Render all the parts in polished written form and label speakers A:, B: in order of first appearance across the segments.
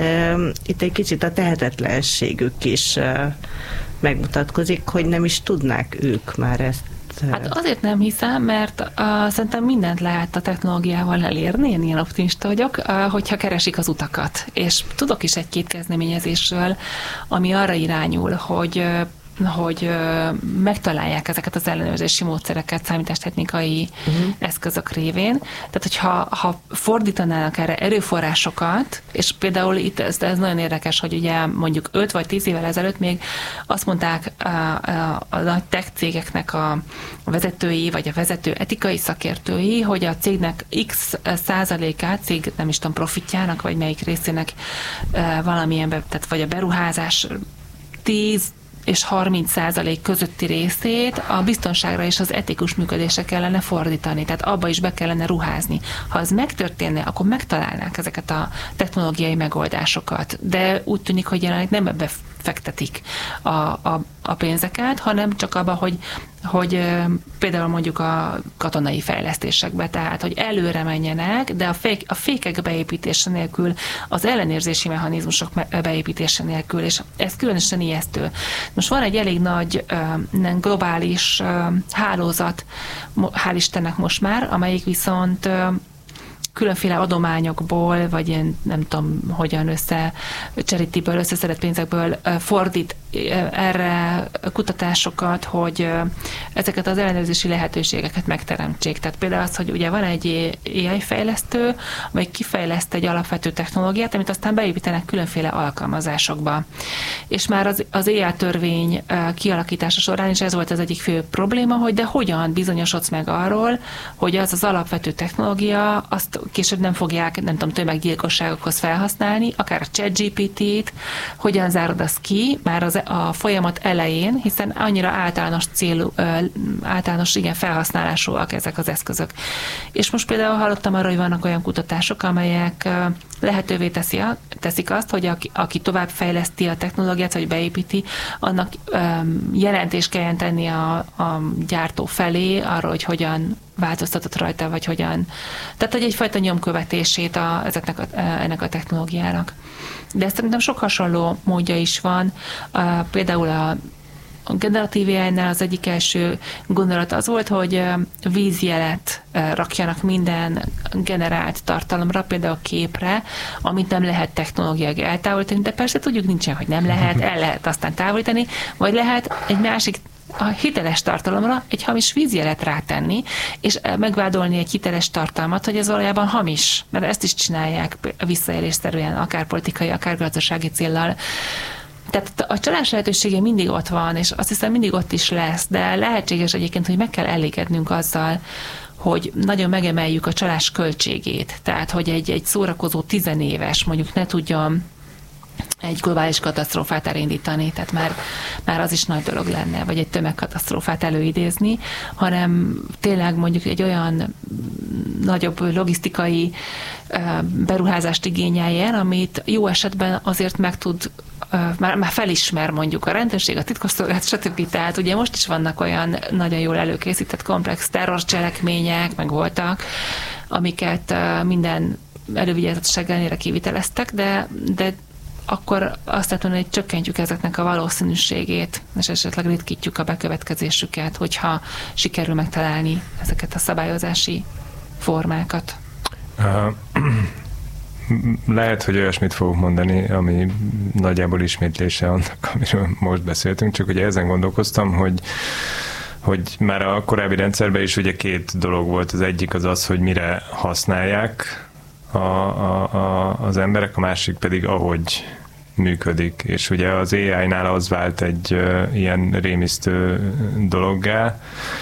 A: itt egy kicsit a tehetetlenségük is megmutatkozik, hogy nem is tudnák ők már ezt.
B: Hát azért nem hiszem, mert szerintem mindent lehet a technológiával elérni, én ilyen optimista vagyok, hogyha keresik az utakat. És tudok is egy-két kezdeményezésről, ami arra irányul, hogy megtalálják ezeket az ellenőrzési módszereket számítástechnikai eszközök révén. Tehát, hogyha fordítanának erre erőforrásokat, és például itt ez nagyon érdekes, hogy ugye mondjuk 5 vagy 10 évvel ezelőtt még azt mondták a nagy tech cégeknek a vezetői, vagy a vezető etikai szakértői, hogy a cégnek x százalékát, cég nem is tudom, profitjának, vagy melyik részének valamilyen, tehát vagy a beruházás 10 és 30% közötti részét a biztonságra és az etikus működésre kellene fordítani, tehát abba is be kellene ruházni. Ha ez megtörténne, akkor megtalálnák ezeket a technológiai megoldásokat, de úgy tűnik, hogy jelenleg nem ebbe fektetik a pénzeket, hanem csak abba, hogy például mondjuk a katonai fejlesztésekbe, tehát hogy előre menjenek, de a fékek beépítése nélkül, az ellenőrzési mechanizmusok beépítése nélkül, és ez különösen ijesztő. Most van egy elég nagy globális hálózat, hál' Istennek most már, amelyik viszont különféle adományokból, vagy ilyen nem tudom, hogyan charity-ből, összeszedett pénzekből fordít erre kutatásokat, hogy ezeket az ellenőrzési lehetőségeket megteremtsék. Tehát például az, hogy ugye van egy AI fejlesztő, vagy kifejleszt egy alapvető technológiát, amit aztán beépítenek különféle alkalmazásokba. És már az AI törvény kialakítása során is ez volt az egyik fő probléma, hogy de hogyan bizonyosodsz meg arról, hogy az alapvető technológia, azt később nem fogják, nem tudom, tömeggyilkosságokhoz felhasználni, akár a ChatGPT-t, hogyan zárod azt ki, már a folyamat elején, hiszen annyira általános célú, általános felhasználásúak ezek az eszközök. És most például hallottam arról, hogy vannak olyan kutatások, amelyek lehetővé teszik azt, hogy aki továbbfejleszti a technológiát, vagy beépíti, annak jelentést kelljen tenni a gyártó felé arról, hogy hogyan változtatott rajta, vagy hogyan. Tehát, hogy egyfajta nyomkövetését ennek a technológiának. De szerintem sok hasonló módja is van. Például a generatív AI-nál az egyik első gondolat az volt, hogy vízjelet rakjanak minden generált tartalomra, például képre, amit nem lehet technológiailag eltávolítani, de persze tudjuk, nincsen, hogy nem lehet, el lehet aztán távolítani, vagy lehet egy másik a hiteles tartalomra egy hamis vízjelet rátenni, és megvádolni egy hiteles tartalmat, hogy ez valójában hamis, mert ezt is csinálják visszaélésszerűen, akár politikai, akár gazdasági céllal. Tehát a csalás lehetősége mindig ott van, és azt hiszem mindig ott is lesz, de lehetséges egyébként, hogy meg kell elégednünk azzal, hogy nagyon megemeljük a csalás költségét. Tehát, hogy egy szórakozó tizenéves mondjuk ne tudjon egy globális katasztrófát elindítani, tehát már az is nagy dolog lenne, vagy egy tömegkatasztrófát előidézni, hanem tényleg mondjuk egy olyan nagyobb logisztikai beruházást igényeljen, amit jó esetben azért meg tud, már felismer mondjuk a rendőrség, a titkosszolgálat, stb. Tehát ugye most is vannak olyan nagyon jól előkészített komplex terrorcselekmények, meg voltak, amiket minden elővigyázatosság ellenére kiviteleztek, de akkor azt lehet mondani, hogy csökkentjük ezeknek a valószínűségét, és esetleg ritkítjuk a bekövetkezésüket, hogyha sikerül megtalálni ezeket a szabályozási formákat.
C: Lehet, hogy olyasmit fogok mondani, ami nagyjából ismétlése annak, amiről most beszéltünk, csak ugye ezen gondolkoztam, hogy már a korábbi rendszerben is ugye két dolog volt. Az egyik az, hogy mire használják az emberek, a másik pedig ahogy működik. És ugye az AI-nál az vált egy ilyen rémisztő dologgá,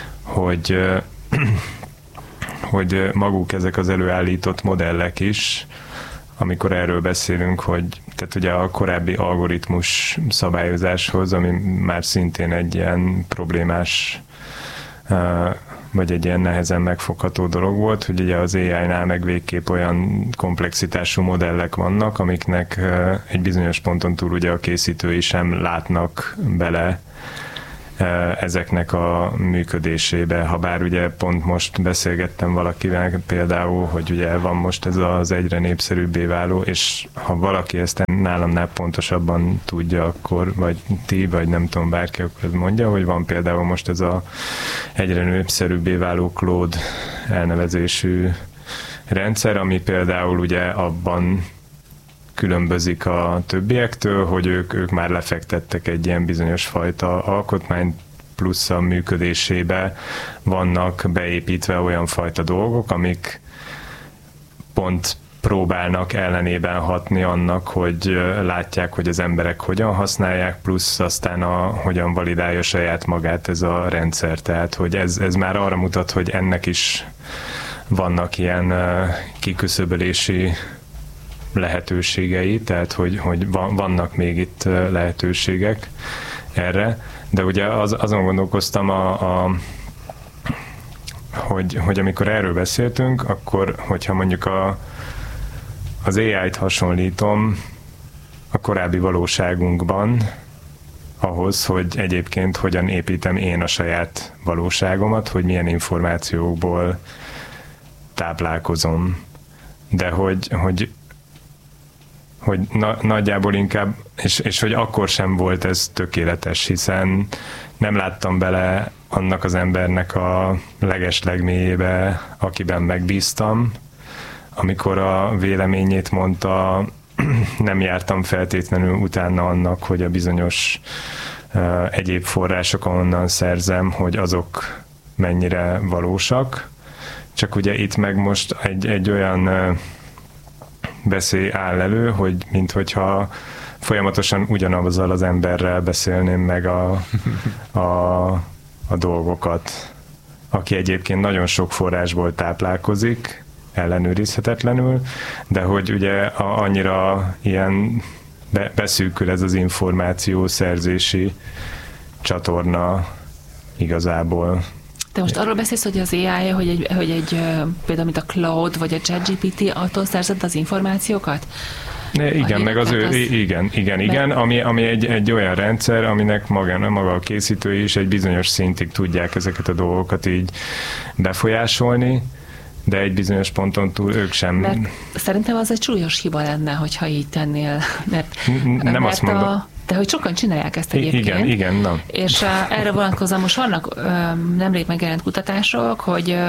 C: hogy maguk ezek az előállított modellek is, amikor erről beszélünk, hogy tehát ugye a korábbi algoritmus szabályozáshoz, ami már szintén egy ilyen problémás vagy egy ilyen nehezen megfogható dolog volt, hogy ugye az AI-nál meg végképp olyan komplexitású modellek vannak, amiknek egy bizonyos ponton túl ugye a készítői sem látnak bele ezeknek a működésébe. Habár ugye pont most beszélgettem valakivel például, hogy ugye van most ez az egyre népszerűbbé váló, és ha valaki ezt nálamnál pontosabban tudja, akkor vagy ti, vagy nem tudom, bárki, akkor mondja, hogy van például most ez a egyre népszerűbbé váló Claude elnevezésű rendszer, ami például ugye abban különbözik a többiektől, hogy ők már lefektettek egy ilyen bizonyos fajta alkotmányt, plusz a működésébe vannak beépítve olyan fajta dolgok, amik pont próbálnak ellenében hatni annak, hogy látják, hogy az emberek hogyan használják, plusz aztán hogyan validálja saját magát ez a rendszer. Tehát, hogy ez már arra mutat, hogy ennek is vannak ilyen kiküszöbölési lehetőségei, tehát hogy vannak még itt lehetőségek erre, de ugye azon gondolkoztam, hogy amikor erről beszéltünk, akkor hogyha mondjuk az AI-t hasonlítom a korábbi valóságunkban ahhoz, hogy egyébként hogyan építem én a saját valóságomat, hogy milyen információkból táplálkozom. De hogy nagyjából inkább, és hogy akkor sem volt ez tökéletes, hiszen nem láttam bele annak az embernek a legeslegmélyébe, akiben megbíztam. Amikor a véleményét mondta, nem jártam feltétlenül utána annak, hogy a bizonyos egyéb források, ahonnan szerzem, hogy azok mennyire valósak. Csak ugye itt meg most egy olyan veszély áll elő, hogy minthogyha folyamatosan ugyanazzal az emberrel beszélném meg a dolgokat, aki egyébként nagyon sok forrásból táplálkozik, ellenőrizhetetlenül, de hogy ugye annyira ilyen beszűkül ez az információ szerzési csatorna igazából.
B: Te most arról beszélsz, hogy az AI, hogy egy például mint a Cloud vagy a ChatGPT, attól szerzed az információkat?
C: Igen, meg az ő, igen, ami egy olyan rendszer, aminek maga a készítői is egy bizonyos szintig tudják ezeket a dolgokat így befolyásolni, de egy bizonyos ponton túl ők sem.
B: Mert szerintem az egy súlyos hiba lenne, hogyha így tennél.
C: Nem azt mondom.
B: De hogy sokan csinálják ezt egyébként.
C: Igen, na.
B: És erre vonatkozóan most vannak nemrég megjelent kutatások, hogy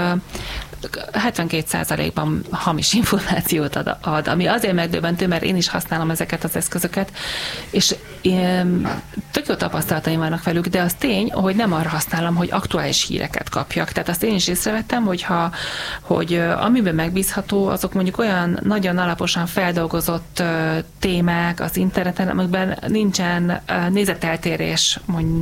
B: 72%-ban hamis információt ad, ami azért megdöbbentő, mert én is használom ezeket az eszközöket, és tök jó tapasztalataim vannak velük, de az tény, hogy nem arra használom, hogy aktuális híreket kapjak. Tehát azt én is észrevettem, hogy amiben megbízható, azok mondjuk olyan nagyon alaposan feldolgozott témák az interneten, amikben nincsen nézeteltérés,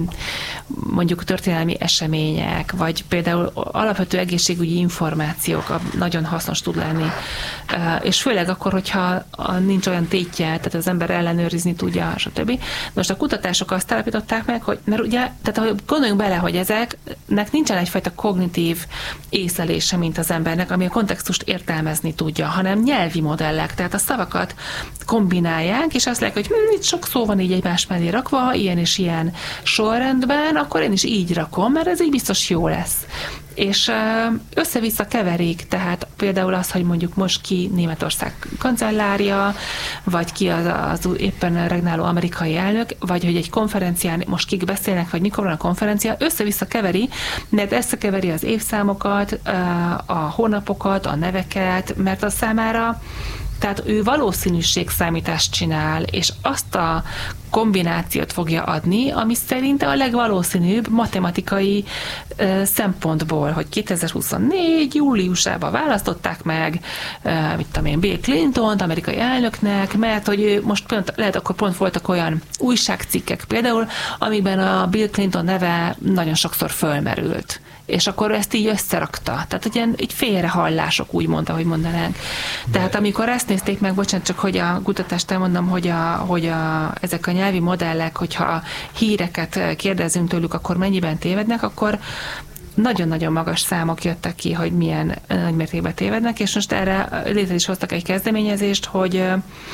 B: mondjuk történelmi események, vagy például alapvető egészségügyi információk nagyon hasznos tud lenni. És főleg akkor, hogyha nincs olyan tétje, tehát az ember ellenőrizni tudja, stb. Most a kutatások azt állapították meg, hogy, mert ugye, tehát gondoljunk bele, hogy ezeknek nincsen egyfajta kognitív észlelése, mint az embernek, ami a kontextust értelmezni tudja, hanem nyelvi modellek, tehát a szavakat kombinálják, és azt látják, hogy itt sok szó van így egymás mellé rakva, ilyen és ilyen sorrendben, akkor én is így rakom, mert ez így biztos jó lesz. És össze-vissza keverik, tehát például az, hogy mondjuk most ki Németország kancellárja, vagy ki az éppen regnáló amerikai elnök, vagy hogy egy konferencián most kik beszélnek, vagy mikor van a konferencia, össze-vissza keveri, mert összekeveri az évszámokat, a hónapokat, a neveket, mert az számára, tehát ő valószínűségszámítást csinál, és azt a kombinációt fogja adni, ami szerinte a legvalószínűbb matematikai szempontból, hogy 2024. júliusában választották meg, mit tudom én, Bill Clintont amerikai elnöknek, mert hogy most pont, lehet akkor pont voltak olyan újságcikkek például, amiben a Bill Clinton neve nagyon sokszor fölmerült. És akkor ezt így összerakta. Tehát ilyen így félrehallások, úgy mondta, hogy mondanánk. Tehát amikor ezt nézték meg, bocsánat, csak hogy a kutatást elmondom, hogy ezek a nyelvi modellek, hogyha híreket kérdezünk tőlük, akkor mennyiben tévednek, akkor nagyon-nagyon magas számok jöttek ki, hogy milyen nagymértékben tévednek, és most erre létre is hoztak egy kezdeményezést, hogy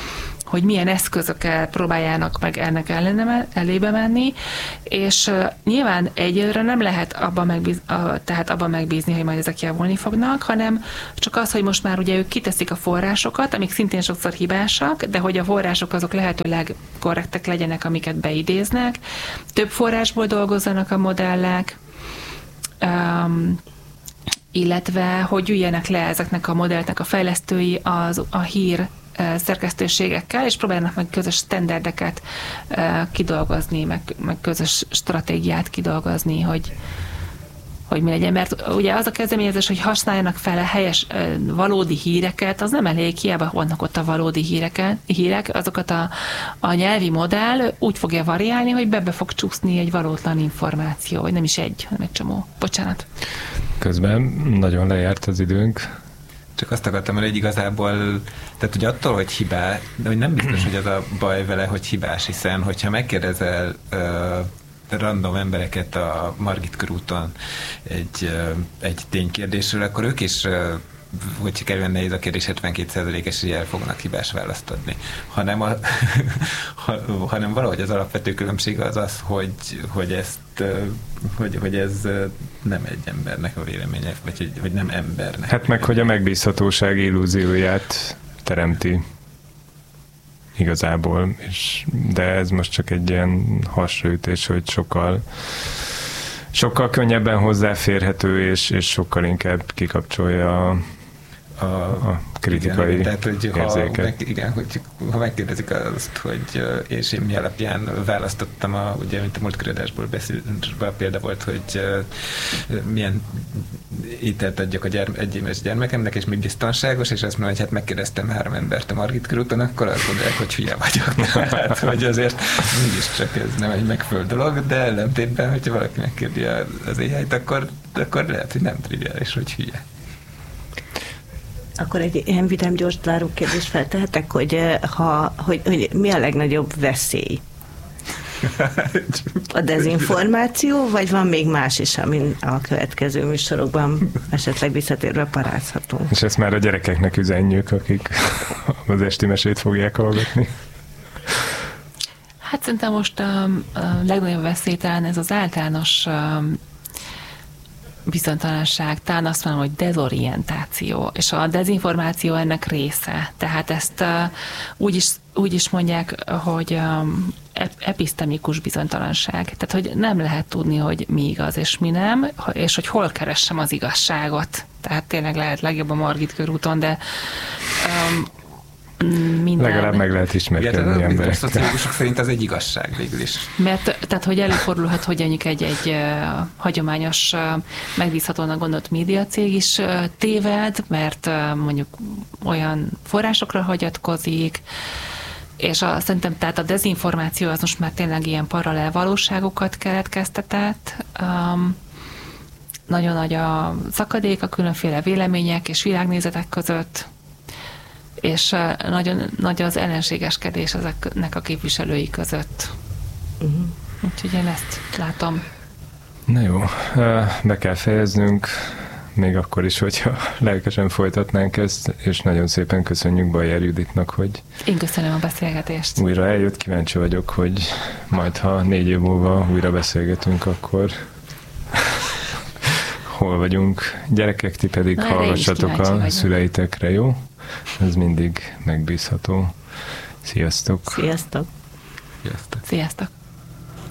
B: hogy milyen eszközökkel próbáljának meg ennek elébe menni, és nyilván egyelőre nem lehet abban megbízni, hogy majd ezek javulni fognak, hanem csak az, hogy most már ugye ők kiteszik a forrásokat, amik szintén sokszor hibásak, de hogy a források azok lehetőleg korrektek legyenek, amiket beidéznek, több forrásból dolgozzanak a modellek, illetve hogy üljenek le ezeknek a modelleknek a fejlesztői a hír szerkesztőségekkel, és próbálnak meg közös standardeket kidolgozni, meg közös stratégiát kidolgozni, hogy mi legyen. Mert ugye az a kezdeményezés, hogy használjanak fel a helyes, valódi híreket, az nem elég, hiába vannak ott a valódi hírek, azokat a nyelvi modell úgy fogja variálni, hogy be fog csúszni egy valótlan információ, vagy nem is egy, hanem egy csomó. Bocsánat.
C: Közben nagyon lejárt az időnk.
D: Csak azt akartam, hogy igazából, tehát hogy attól, hogy hibás, de hogy nem biztos, hogy az a baj vele, hogy hibás, hiszen hogyha megkérdezel random embereket a Margit körúton egy ténykérdésről, akkor ők is, hogy kerülne nehéz a kérdés, 72%-es el fognak hibás választ adni. Hanem valahogy az alapvető különbség az, hogy ez nem egy embernek a véleménye, vagy hogy nem embernek.
C: Hát meg, hogy a megbízhatóság illúzióját teremti igazából, de ez most csak egy ilyen hasraütés, hogy sokkal könnyebben hozzáférhető, és sokkal inkább kikapcsolja a kritikai érzéket.
D: Ha megkérdezik azt, hogy és én mi alapján választottam, ugye, mint a múltkori adásból példa volt, hogy milyen ételt adjak egy éves gyermekemnek, és mi biztonságos, és azt mondom, hogy hát megkérdeztem 3 embert a Margit körúton, akkor azt mondják, hogy hülye vagyok. Hát, hogy azért mégiscsak ez nem egy megfelelő dolog, de ellentétben, hogyha valaki megkérdi az AI-t, akkor lehet, hogy nem triviális, hogy hülye.
A: Akkor egy ilyen vidám gyors záró kérdést feltehetek, hogy mi a legnagyobb veszély? A dezinformáció, vagy van még más is, amin a következő műsorokban esetleg visszatérve parázhatunk?
C: És ezt már a gyerekeknek üzenjük, akik az esti mesét fogják hallgatni.
B: Hát szerintem most a legnagyobb veszély talán ez az általános bizonytalanság, talán azt mondom, hogy dezorientáció, és a dezinformáció ennek része. Tehát ezt úgy is mondják, hogy episztemikus bizonytalanság. Tehát, hogy nem lehet tudni, hogy mi igaz és mi nem, és hogy hol keressem az igazságot. Tehát tényleg lehet legjobb a Margit körúton, de minden.
C: Legalább meg lehet ismerkedni emberekkel.
D: A szociológusok szerint az egy igazság végül is.
B: Mert, tehát, hogy előfordulhat, hogy mondjuk egy hagyományos, megbízhatónak gondolt médiacég is téved, mert mondjuk olyan forrásokra hagyatkozik, és szerintem tehát a dezinformáció az most már tényleg ilyen paralel valóságokat keletkeztetett. Nagyon nagy a szakadék a különféle vélemények és világnézetek között, és nagyon nagy az ellenségeskedés ezeknek a képviselői között. Úgyhogy én ezt látom.
C: Na jó, be kell fejeznünk, még akkor is, hogyha lelkesen folytatnánk ezt, és nagyon szépen köszönjük Bajer Juditnak, hogy
B: én köszönöm a beszélgetést.
C: Újra eljött, kíváncsi vagyok, hogy majd ha 4 év múlva újra beszélgetünk, akkor hol vagyunk. Gyerekek, ti pedig hallgassatok a szüleitekre, jó? Ez mindig megbízható. Sziasztok!
A: Sziasztok!
D: Sziasztok!
B: Sziasztok!